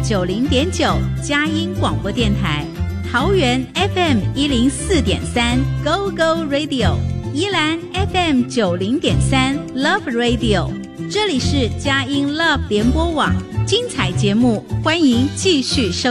90.9佳音广播电台，桃园 FM 104.3 Go Go Radio， 宜兰 FM 90.3 Love Radio， 这里是佳音 Love 联播网，精彩节目欢迎继续收